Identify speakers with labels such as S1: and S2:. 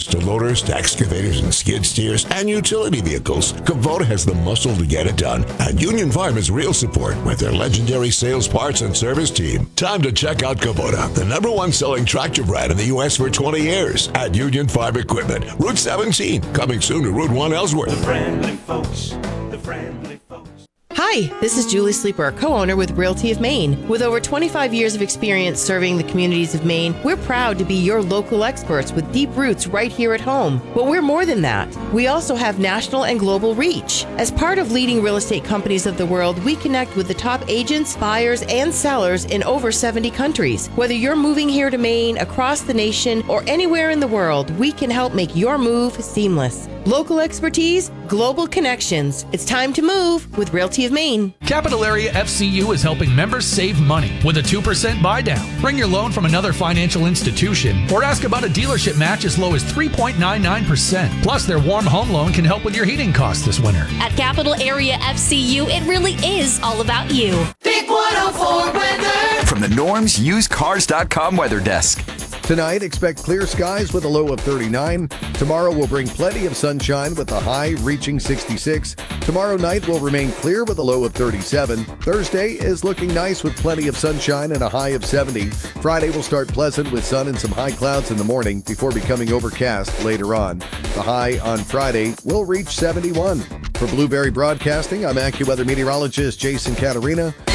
S1: to loaders to excavators and skid steers and utility vehicles, Kubota has the muscle to get it done. And Union Farm is real support with their legendary sales, parts, and service team. Time to check out Kubota, the #1 selling tractor brand in the U.S. for 20 years. At Union Farm Equipment, Route 17, coming soon to Route 1 Ellsworth.
S2: The friendly folks, the friendly folks.
S3: Hi, this is Julie Sleeper, co-owner with Realty of Maine. With over 25 years of experience serving the communities of Maine, we're proud to be your local experts with deep roots right here at home. But we're more than that. We also have national and global reach. As part of leading real estate companies of the world, we connect with the top agents, buyers, and sellers in over 70 countries. Whether you're moving here to Maine, across the nation, or anywhere in the world, we can help make your move seamless. Local expertise, global connections. It's time to move with Realty of Maine.
S4: Capital Area FCU is helping members save money with a 2% buy down. Bring your loan from another financial institution or ask about a dealership match as low as 3.99%. Plus, their warm home loan can help with your heating costs this winter.
S5: At Capital Area FCU, it really is all about you.
S6: Big 104 weather.
S7: From the Norm's UsedCars.com weather desk.
S8: Tonight, expect clear skies with a low of 39. Tomorrow will bring plenty of sunshine with a high reaching 66. Tomorrow night will remain clear with a low of 37. Thursday is looking nice with plenty of sunshine and a high of 70. Friday will start pleasant with sun and some high clouds in the morning before becoming overcast later on. The high on Friday will reach 71. For Blueberry Broadcasting, I'm AccuWeather meteorologist Jason Caterina.